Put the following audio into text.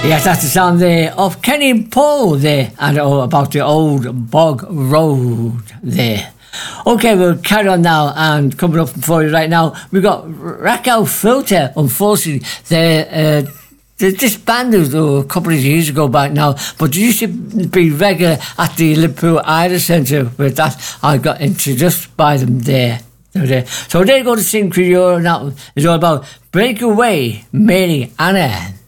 Yes, that's the sound there of Kenny and Paul there, and about the old bog road there. Okay, we'll carry on now, and coming up for you right now, we've got Raquel Filter. Unfortunately, they disbanded a couple of years ago back now, but they used to be regular at the Liverpool Irish Centre. With that, I got introduced by them there. So there you go to sing for you now. It's all about Breakaway, Mary Anna.